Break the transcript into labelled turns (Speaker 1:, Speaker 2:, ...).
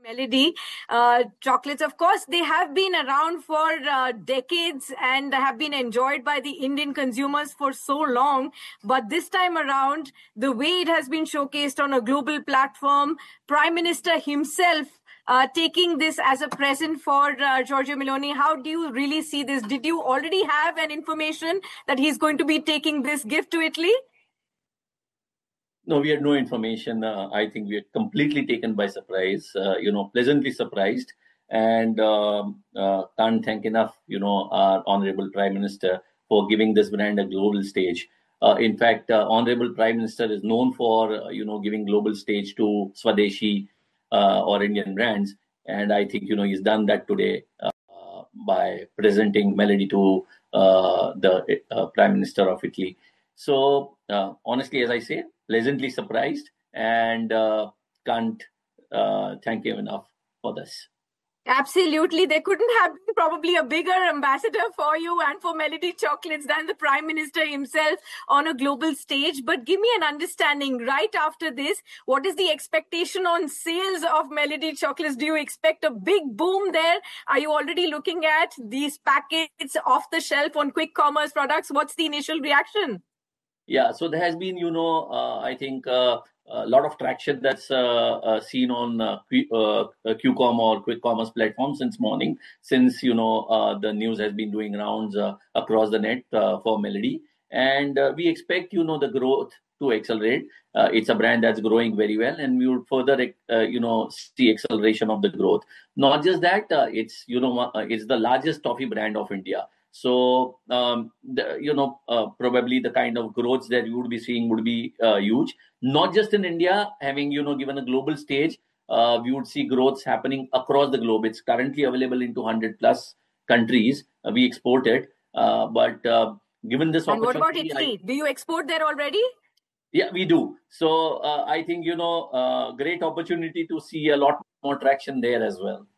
Speaker 1: Melody. Chocolates, of course, they have been around for decades and have been enjoyed by the Indian consumers for so long. But this time around, the way it has been showcased on a global platform, Prime Minister himself taking this as a present for Giorgio Meloni. How do you really see this? Did you already have an information that he's going to be taking this gift to Italy?
Speaker 2: No, we had no information. I think we are completely taken by surprise, pleasantly surprised. And can't thank enough, our Honorable Prime Minister for giving this brand a global stage. In fact, Honorable Prime Minister is known for, giving global stage to Swadeshi or Indian brands. And I think, he's done that today by presenting Melody to the Prime Minister of Italy. So, honestly, as I say, pleasantly surprised and can't thank him enough for this.
Speaker 1: Absolutely. There couldn't have been probably a bigger ambassador for you and for Melody Chocolates than the Prime Minister himself on a global stage. But give me an understanding right after this. What is the expectation on sales of Melody Chocolates? Do you expect a big boom there? Are you already looking at these packets off the shelf on quick commerce products? What's the initial reaction?
Speaker 2: Yeah, so there has been, I think a lot of traction that's seen on QCom or quick commerce platforms since morning, since, the news has been doing rounds across the net for Melody. And we expect, the growth to accelerate. It's a brand that's growing very well, and we would further, see acceleration of the growth. Not just that, it's the largest toffee brand of India. So, probably the kind of growth that you would be seeing would be huge. Not just in India, having, given a global stage, we would see growths happening across the globe. It's currently available in 200 plus countries. We export it. But given this
Speaker 1: opportunity... And what about Italy? Do you export there already?
Speaker 2: Yeah, we do. So, I think, great opportunity to see a lot more traction there as well.